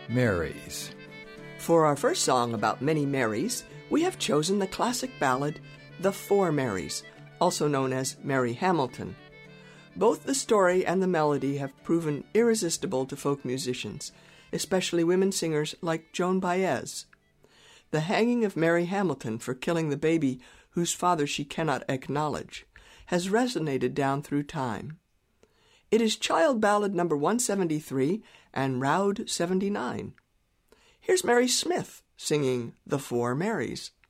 Marys. For our first song about many Marys, we have chosen the classic ballad, The Four Marys, also known as Mary Hamilton. Both the story and the melody have proven irresistible to folk musicians, especially women singers like Joan Baez. The hanging of Mary Hamilton for killing the baby whose father she cannot acknowledge has resonated down through time. It is child ballad number 173 and Roud 79. Here's Mary Smith singing The Four Marys.